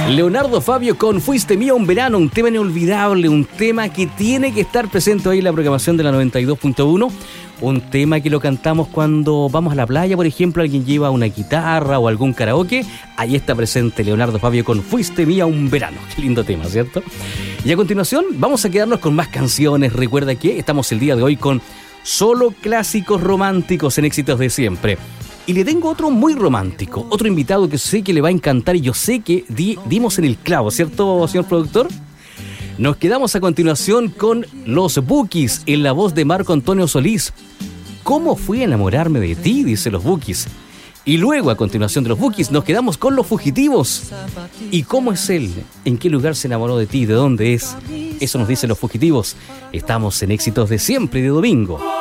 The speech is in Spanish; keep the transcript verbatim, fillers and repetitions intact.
Leonardo Fabio con Fuiste Mía un Verano, un tema inolvidable, un tema que tiene que estar presente hoy en la programación de la noventa y dos punto uno, un tema que lo cantamos cuando vamos a la playa, por ejemplo, alguien lleva una guitarra o algún karaoke, ahí está presente Leonardo Fabio con Fuiste Mía un Verano. Qué lindo tema, ¿cierto? Y a continuación vamos a quedarnos con más canciones. Recuerda que estamos el día de hoy con solo clásicos románticos en éxitos de siempre. Y le tengo otro muy romántico, otro invitado que sé que le va a encantar y yo sé que di, dimos en el clavo, ¿cierto, señor productor? Nos quedamos a continuación con Los Bukis en la voz de Marco Antonio Solís. ¿Cómo fui a enamorarme de ti?, dice Los Bukis. Y luego, a continuación de Los Bukis, nos quedamos con Los Fugitivos. ¿Y cómo es él? ¿En qué lugar se enamoró de ti? ¿De dónde es? Eso nos dicen Los Fugitivos. Estamos en Éxitos de Siempre de domingo.